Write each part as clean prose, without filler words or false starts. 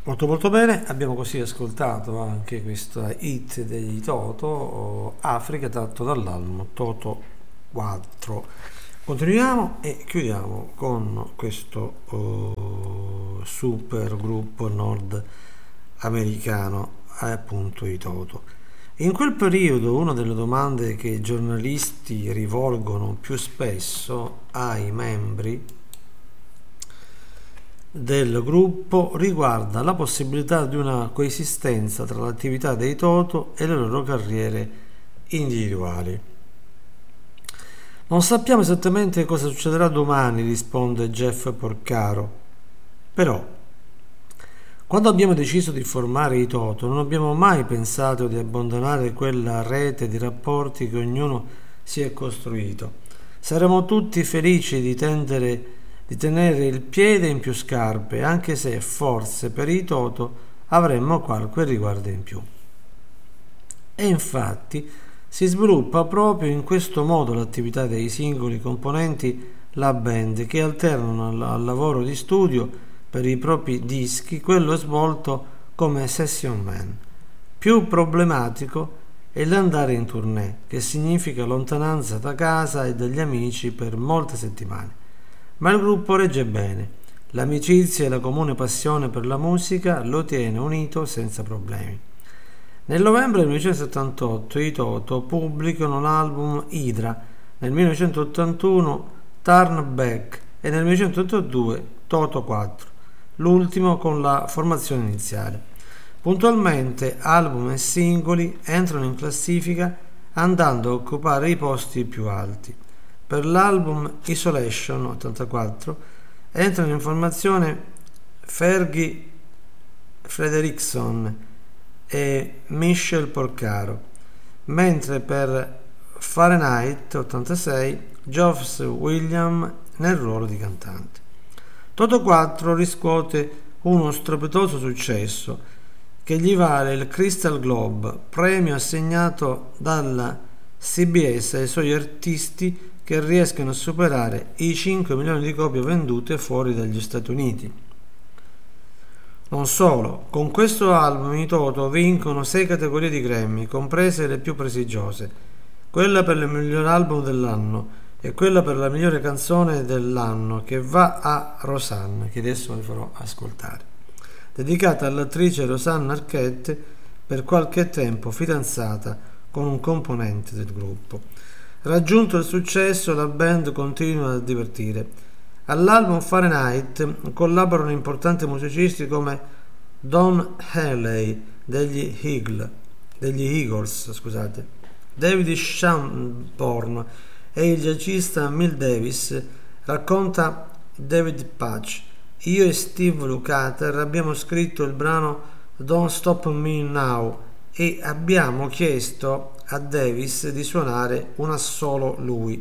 Molto molto bene, abbiamo così ascoltato anche questa hit dei Toto, Africa, tratto dall'album Toto 4. Continuiamo e chiudiamo con questo super gruppo nordamericano, appunto i Toto. In quel periodo una delle domande che i giornalisti rivolgono più spesso ai membri del gruppo riguarda la possibilità di una coesistenza tra l'attività dei Toto e le loro carriere individuali. Non sappiamo esattamente cosa succederà domani, risponde Jeff Porcaro. Però, quando abbiamo deciso di formare i Toto, non abbiamo mai pensato di abbandonare quella rete di rapporti che ognuno si è costruito. Saremo tutti felici di tenere il piede in più scarpe, anche se forse per i Toto avremmo qualche riguardo in più. E infatti si sviluppa proprio in questo modo l'attività dei singoli componenti la band, che alternano al lavoro di studio per i propri dischi quello svolto come session man. Più problematico è l'andare in tournée, che significa lontananza da casa e dagli amici per molte settimane. Ma il gruppo regge bene, l'amicizia e la comune passione per la musica lo tiene unito senza problemi. Nel novembre del 1978 i Toto pubblicano l'album Hydra, nel 1981 Turn Back e nel 1982 Toto 4, l'ultimo con la formazione iniziale. Puntualmente album e singoli entrano in classifica andando a occupare i posti più alti. Per l'album Isolation 84 entrano in formazione Fergie Frederiksen e Michel Porcaro, mentre per Fahrenheit 86 Geoff Williams nel ruolo di cantante. Toto 4 riscuote uno strepitoso successo che gli vale il Crystal Globe, premio assegnato dalla CBS ai suoi artisti che riescono a superare i 5 milioni di copie vendute fuori dagli Stati Uniti. Non solo, con questo album i Toto vincono 6 categorie di Grammy, comprese le più prestigiose, quella per il miglior album dell'anno e quella per la migliore canzone dell'anno, che va a Rosanna, che adesso vi farò ascoltare, dedicata all'attrice Rosanna Arquette, per qualche tempo fidanzata con un componente del gruppo. Raggiunto il successo, la band continua a divertire. All'album Fahrenheit collaborano importanti musicisti come Don Henley degli Eagles, David Sanborn e il jazzista Miles Davis. Racconta David Patch: io e Steve Lukather abbiamo scritto il brano Don't Stop Me Now e abbiamo chiesto a Davis di suonare un assolo.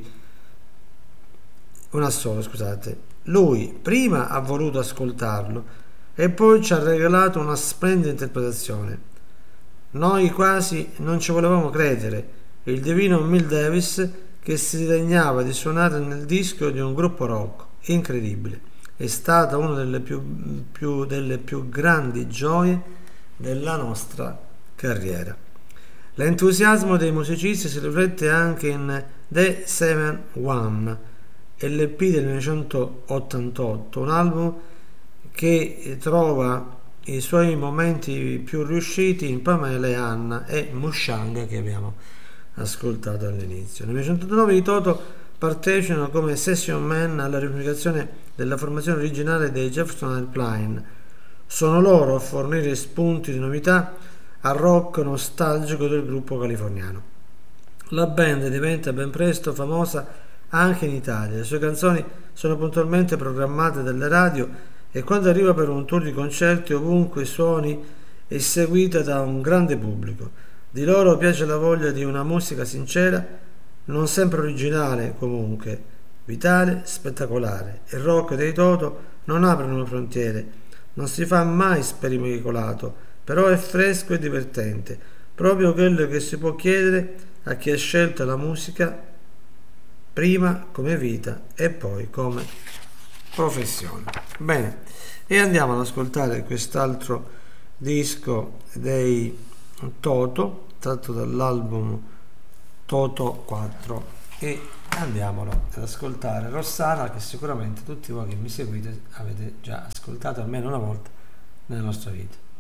Lui prima ha voluto ascoltarlo e poi ci ha regalato una splendida interpretazione. Noi quasi non ci volevamo credere. Il divino Miles Davis che si degnava di suonare nel disco di un gruppo rock. Incredibile. È stata una delle più grandi gioie della nostra carriera. L'entusiasmo dei musicisti si riflette anche in The 7-1, LP del 1988, un album che trova i suoi momenti più riusciti in Pamela e Anna e Mushanga, che abbiamo ascoltato all'inizio. Nel 1989 i Toto partecipano come session man alla riunificazione della formazione originale dei Jefferson Airplane. Sono loro a fornire spunti di novità al rock nostalgico del gruppo californiano. La band diventa ben presto famosa anche in Italia. Le sue canzoni sono puntualmente programmate dalle radio e quando arriva per un tour di concerti ovunque suoni è seguita da un grande pubblico. Di loro piace la voglia di una musica sincera, non sempre originale, comunque vitale, spettacolare. Il rock dei Toto non aprono frontiere, non si fa mai sperimacolato, però è fresco e divertente, proprio quello che si può chiedere a chi ha scelto la musica prima come vita e poi come professione. Bene, e andiamo ad ascoltare quest'altro disco dei Toto, tratto dall'album Toto 4, e andiamolo ad ascoltare Rossana, che sicuramente tutti voi che mi seguite avete già ascoltato almeno una volta nella nostra vita.